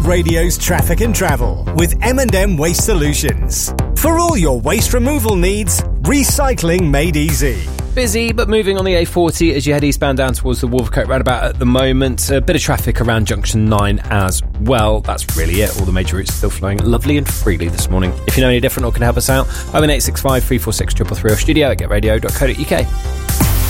Radio's Traffic and Travel with M&M Waste Solutions. For all your waste removal needs, recycling made easy. Busy, but moving on the A40 as you head eastbound down towards the Wolvercote roundabout at the moment. A bit of traffic around Junction 9 as well. That's really it. All the major routes still flowing lovely and freely this morning. If you know any different or can help us out, 01865 346 333 or studio at getradio.co.uk.